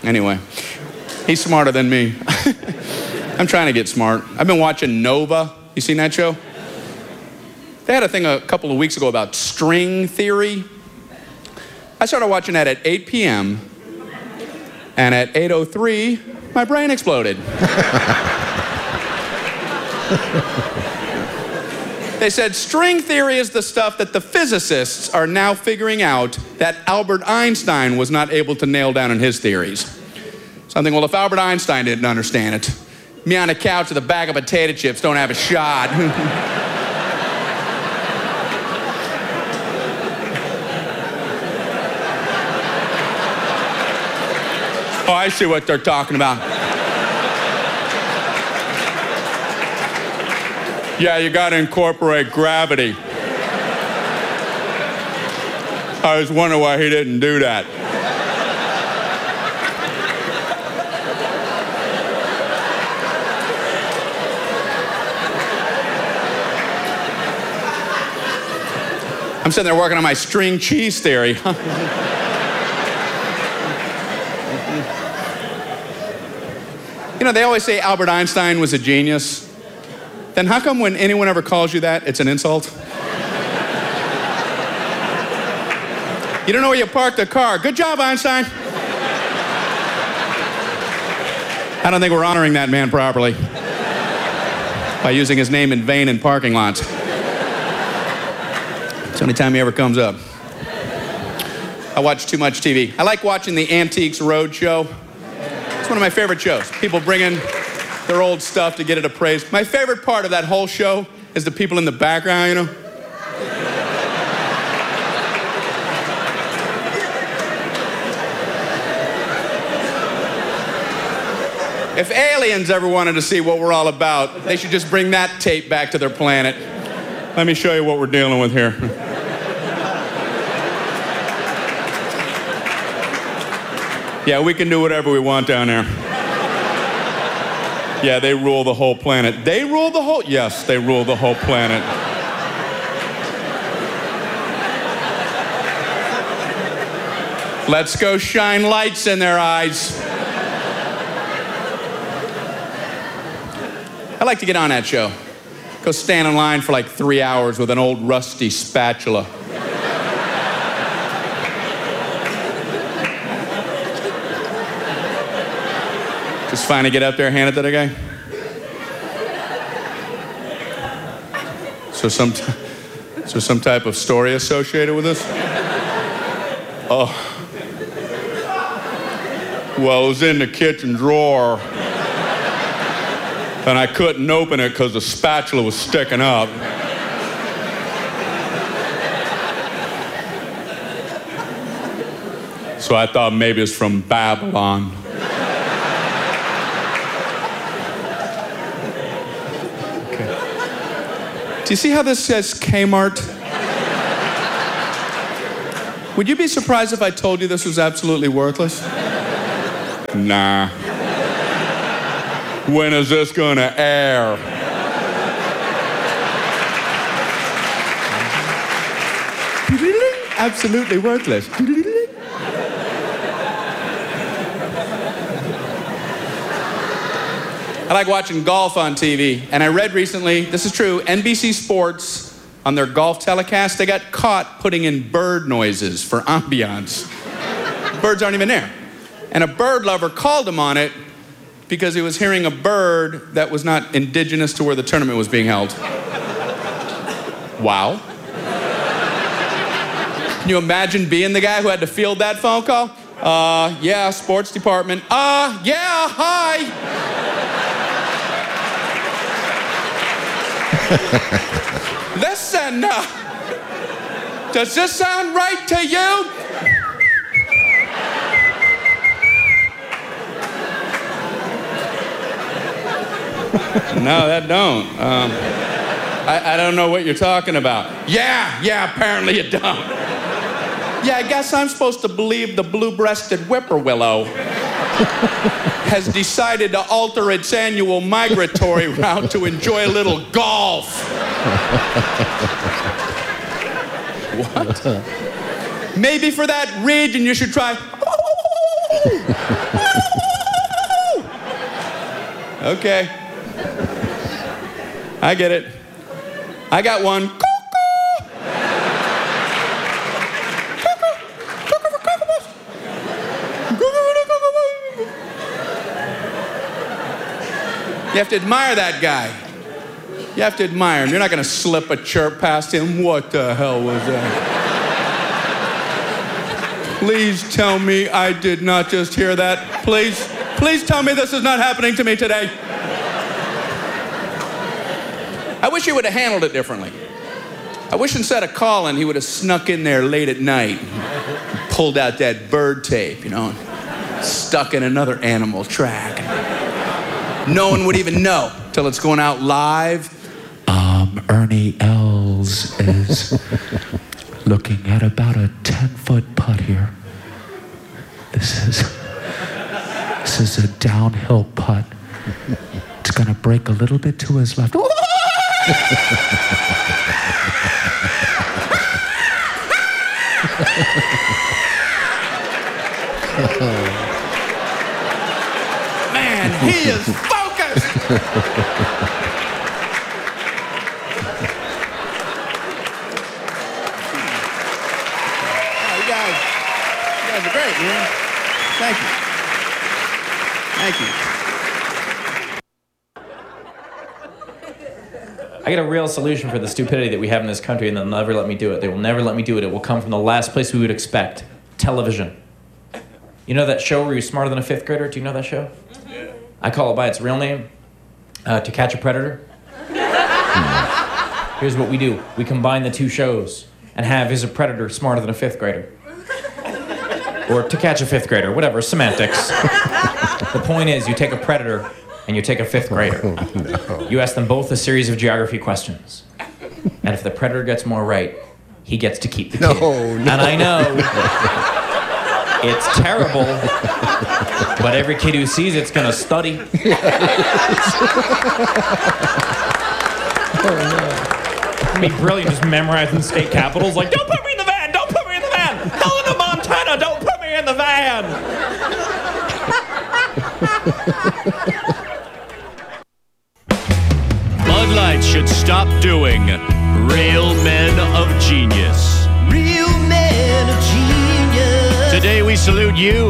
Anyway, he's smarter than me. I'm trying to get smart. I've been watching Nova. You seen that show? They had a thing a couple of weeks ago about string theory. I started watching that at 8 p.m. and at 8:03, my brain exploded. They said string theory is the stuff that the physicists are now figuring out that Albert Einstein was not able to nail down in his theories. So I'm thinking, well, if Albert Einstein didn't understand it, me on a couch with a bag of potato chips don't have a shot. Oh, I see what they're talking about. Yeah, you gotta incorporate gravity. I was wondering why he didn't do that. I'm sitting there working on my string cheese theory. You know, they always say Albert Einstein was a genius. Then how come when anyone ever calls you that, it's an insult? You don't know where you parked the car. Good job, Einstein. I don't think we're honoring that man properly by using his name in vain in parking lots. It's the only time he ever comes up. I watch too much TV. I like watching the Antiques Roadshow. It's one of my favorite shows. People bring in their old stuff to get it appraised. My favorite part of that whole show is the people in the background, you know? If aliens ever wanted to see what we're all about, they should just bring that tape back to their planet. Let me show you what we're dealing with here. Yeah, we can do whatever we want down there. Yeah, they rule the whole planet. They rule the whole... Yes, they rule the whole planet. Let's go shine lights in their eyes. I like to get on that show. Go stand in line for like 3 hours with an old rusty spatula. Just finally get up there, hand it to the guy. So some type of story associated with this? Oh. Well, it was in the kitchen drawer. And I couldn't open it because the spatula was sticking up. So I thought maybe it's from Babylon. Do you see how this says Kmart? Would you be surprised if I told you this was absolutely worthless? Nah. When is this gonna air? Absolutely worthless. I like watching golf on TV, and I read recently, this is true, NBC Sports, on their golf telecast, they got caught putting in bird noises for ambiance. Birds aren't even there. And a bird lover called him on it because he was hearing a bird that was not indigenous to where the tournament was being held. Wow. Can you imagine being the guy who had to field that phone call? Yeah, sports department. Yeah, hi. Listen, does this sound right to you? No, that don't. I don't know what you're talking about. Yeah, apparently you don't. Yeah, I guess I'm supposed to believe the blue-breasted whippoorwillow has decided to alter its annual migratory route to enjoy a little golf. What? Maybe for that region you should try Okay. I get it. I got one. You have to admire that guy. You have to admire him. You're not going to slip a chirp past him. What the hell was that? Please tell me I did not just hear that. Please tell me this is not happening to me today. I wish he would have handled it differently. I wish instead of calling, he would have snuck in there late at night, pulled out that bird tape, and stuck in another animal track. No one would even know till it's going out live. Ernie Els is looking at about a 10-foot putt here. This is a downhill putt. It's gonna break a little bit to his left. Man, he is focused. You guys are great, man. Thank you. I get a real solution for the stupidity that we have in this country, and they'll never let me do it. They will never let me do it. It will come from the last place we would expect. Television. You know that show where you're smarter than a fifth grader? Do you know that show? Yeah. I call it by its real name. To Catch a Predator. Here's what we do. We combine the two shows and have Is a Predator Smarter Than a Fifth Grader? Or To Catch a Fifth Grader, whatever, semantics. The point is, you take a predator and you take a fifth grader. Oh, no. You ask them both a series of geography questions. And if the predator gets more right, he gets to keep the kid. No. And I know it's terrible, but every kid who sees it's gonna study. It'd be brilliant just memorizing state capitals. Like, don't put me in the van! Don't put me in the van! Helena, Montana, don't put me in the van! Bud Light should stop doing Real Men of Genius. Real men of genius. Today we salute you,